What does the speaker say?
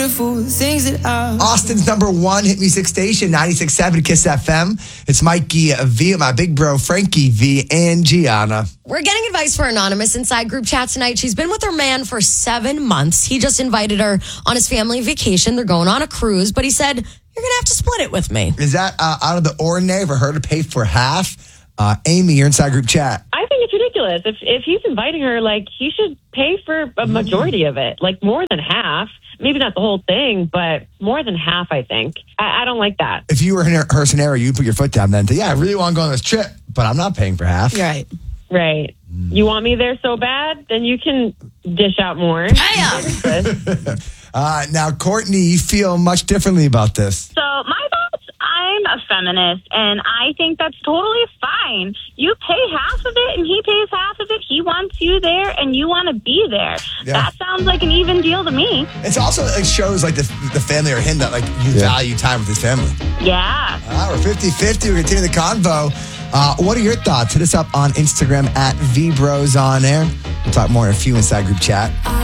Austin's #1 hit music station, 96.7 Kiss FM. It's Mikey V, my big bro Frankie V, and Gianna. We're getting advice for Anonymous inside group chat tonight. She's been with her man for 7 months. He just invited her on his family vacation. They're going on a cruise, but he said, you're going to have to split it with me. Is that out of the ordinary for her to pay for half? Amy, you're inside group chat. I think it's ridiculous. If he's inviting her, like, he should pay for a majority of it, like more than half. Maybe not the whole thing, but more than half, I think. I don't like that. If you were in her scenario, you'd put your foot down then. I really want to go on this trip, but I'm not paying for half. Right. Right. You want me there so bad? Then you can dish out more. Pay up. Now, Courtney, you feel much differently about this. So my thoughts, I'm a feminist, and I think that's totally fine. You pay half of it, and he pays half of it. He wants you there, and you want to be there. Yeah. That sounds like an even deal to me. It's also like shows like the family or him that like you value time with his family. Yeah. We're 50-50. We're continuing the convo. What are your thoughts? Hit us up on Instagram at VBrosOnAir. We'll talk more in a few inside group chat.